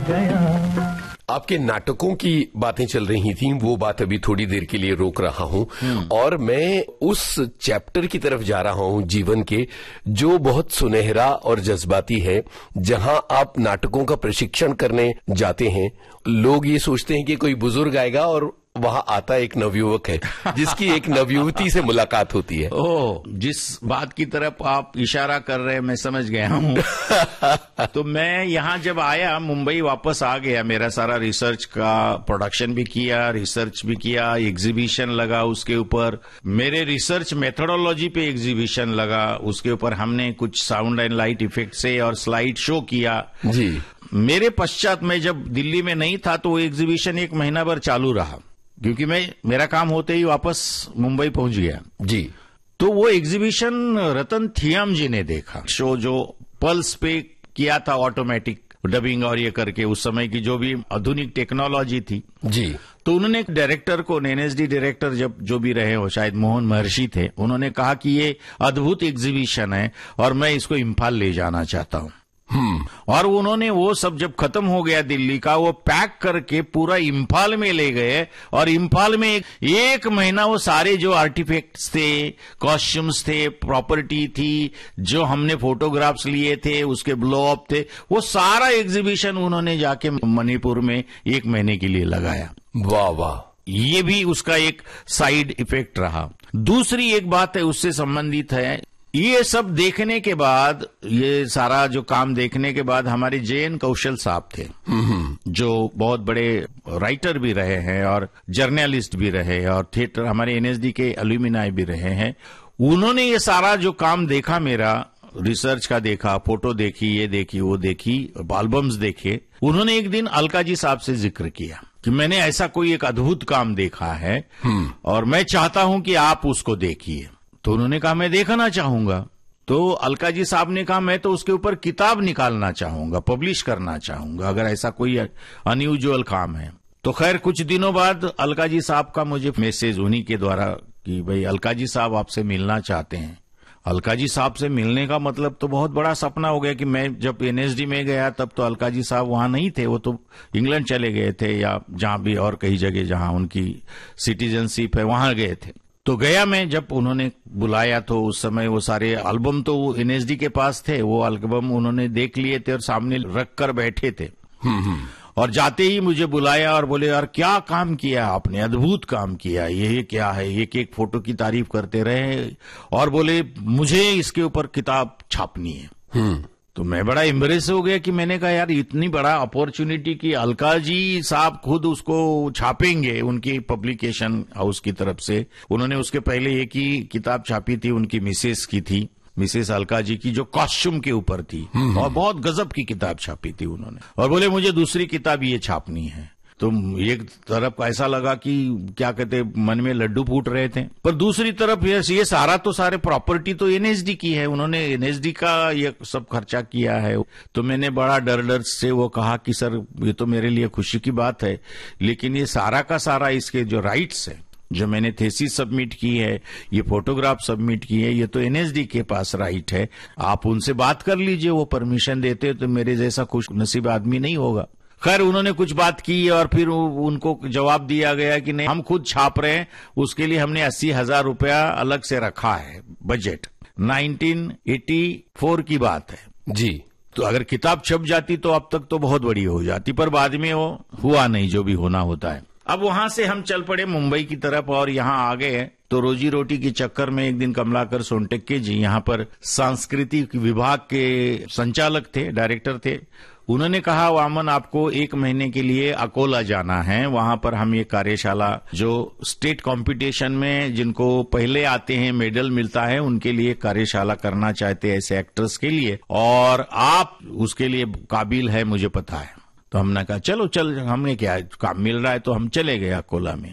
गया। आपके नाटकों की बातें चल रही थी, वो बात अभी थोड़ी देर के लिए रोक रहा हूं और मैं उस चैप्टर की तरफ जा रहा हूं जीवन के जो बहुत सुनहरा और जज्बाती है। जहां आप नाटकों का प्रशिक्षण करने जाते हैं, लोग ये सोचते हैं कि कोई बुजुर्ग आएगा और वहां आता एक नवयुवक है जिसकी एक नवयुवती से मुलाकात होती है। ओह, जिस बात की तरफ आप इशारा कर रहे हैं मैं समझ गया हूं। तो मैं यहां जब आया, मुंबई वापस आ गया, मेरा सारा रिसर्च का प्रोडक्शन भी किया, रिसर्च भी किया, एग्जीबिशन लगा उसके ऊपर, मेरे रिसर्च मेथोडोलॉजी पे एग्जीबिशन लगा, उसके ऊपर हमने कुछ साउंड एंड लाइट इफेक्ट से और स्लाइड शो किया जी। मेरे पश्चात मैं जब दिल्ली में नहीं था तो वो एग्जीबिशन 1 महीना भर चालू रहा, क्योंकि मेरा काम होते ही वापस मुंबई पहुंच गया जी। तो वो एग्जीबिशन रतन थियाम जी ने देखा, शो जो पल्स पे किया था, ऑटोमेटिक डबिंग और ये करके, उस समय की जो भी आधुनिक टेक्नोलॉजी थी जी। तो उन्होंने डायरेक्टर को, एनएसडी डायरेक्टर जब जो भी रहे हो, शायद मोहन महर्षि थे, उन्होंने कहा कि ये अद्भुत एग्जीबिशन है और मैं इसको इम्फाल ले जाना चाहता हूं। और उन्होंने वो सब जब खत्म हो गया दिल्ली का, वो पैक करके पूरा इम्फाल में ले गए और इम्फाल में एक महीना वो सारे जो आर्टिफैक्ट्स थे, कॉस्ट्यूम्स थे, प्रॉपर्टी थी, जो हमने फोटोग्राफ्स लिए थे, उसके ब्लो अप थे, वो सारा एग्जीबिशन उन्होंने जाके मणिपुर में 1 महीने के लिए लगाया। वाह वाह, ये भी उसका एक साइड इफेक्ट रहा। दूसरी एक बात है उससे संबंधित है, ये सब देखने के बाद, ये सारा जो काम देखने के बाद, हमारे जेएन कौशल साहब थे जो बहुत बड़े राइटर भी रहे हैं और जर्नलिस्ट भी रहे और थिएटर, हमारे एनएसडी के एल्यूमिनाई भी रहे हैं। उन्होंने ये सारा जो काम देखा, मेरा रिसर्च का देखा, फोटो देखी, ये देखी, वो देखी, एल्बम्स देखे। उन्होंने एक दिन अलका जी साहब से जिक्र किया कि मैंने ऐसा कोई एक अद्भुत काम देखा है और मैं चाहता हूं कि आप उसको देखिए। तो उन्होंने कहा मैं देखना चाहूंगा। तो अलका जी साहब ने कहा मैं तो उसके ऊपर किताब निकालना चाहूंगा, पब्लिश करना चाहूंगा, अगर ऐसा कोई अनयूजुअल काम है। तो खैर कुछ दिनों बाद अलका जी साहब का मुझे मैसेज उन्हीं के द्वारा कि भाई अलका जी साहब आपसे मिलना चाहते हैं। अलका जी साहब से मिलने का मतलब तो बहुत बड़ा सपना हो गया कि मैं जब एनएसडी में गया तब तो अलका जी साहब वहां नहीं थे, वो तो इंग्लैंड चले गए थे या जहां भी और कई जगह जहां उनकी सिटीजनशिप है वहां गए थे। तो गया मैं, जब उन्होंने बुलाया तो उस समय वो सारे एल्बम तो एनएसडी के पास थे, वो एल्बम उन्होंने देख लिए थे और सामने रख कर बैठे थे। और जाते ही मुझे बुलाया और बोले यार क्या काम किया आपने, अद्भुत काम किया, ये क्या है, एक एक फोटो की तारीफ करते रहे और बोले मुझे इसके ऊपर किताब छापनी है। तो मैं बड़ा एम्बरेस हो गया कि मैंने कहा यार इतनी बड़ा अपॉर्चुनिटी की अलका जी साहब खुद उसको छापेंगे, उनकी पब्लिकेशन हाउस की तरफ से। उन्होंने उसके पहले एक ही किताब छापी थी, उनकी मिसेस की थी, मिसेस अलका जी की, जो कॉस्ट्यूम के ऊपर थी और बहुत गजब की किताब छापी थी उन्होंने। और बोले मुझे दूसरी किताब ये छापनी है। तो एक तरफ ऐसा लगा कि क्या कहते, मन में लड्डू फूट रहे थे, पर दूसरी तरफ ये सारा तो सारे प्रॉपर्टी तो एनएसडी की है, उन्होंने एनएसडी का ये सब खर्चा किया है। तो मैंने बड़ा डर से वो कहा कि सर ये तो मेरे लिए खुशी की बात है, लेकिन ये सारा का सारा इसके जो राइट्स है, जो मैंने थेसिस सबमिट की है, ये फोटोग्राफ सबमिट की है, ये तो एनएसडी के पास राइट है। आप उनसे बात कर लीजिए, वो परमिशन देते तो मेरे जैसा खुश नसीब आदमी नहीं होगा। खैर उन्होंने कुछ बात की और फिर उनको जवाब दिया गया कि नहीं, हम खुद छाप रहे हैं, उसके लिए हमने 80,000 रुपया अलग से रखा है बजट। 1984 की बात है जी। तो अगर किताब छप जाती तो अब तक तो बहुत बड़ी हो जाती, पर बाद में वो हुआ नहीं जो भी होना होता है। अब वहां से हम चल पड़े मुंबई की तरफ और यहाँ आ गए। तो रोजी रोटी के चक्कर में एक दिन कमलाकर सोनटक्के जी यहाँ पर सांस्कृतिक विभाग के संचालक थे, डायरेक्टर थे। उन्होंने कहा वामन आपको 1 महीने के लिए अकोला जाना है, वहां पर हम ये कार्यशाला जो स्टेट कंपटीशन में जिनको पहले आते हैं मेडल मिलता है उनके लिए कार्यशाला करना चाहते हैं ऐसे एक्टर्स के लिए, और आप उसके लिए काबिल है मुझे पता है। तो हमने कहा चलो चल, हमें क्या काम मिल रहा है, तो हम चले गए अकोला में।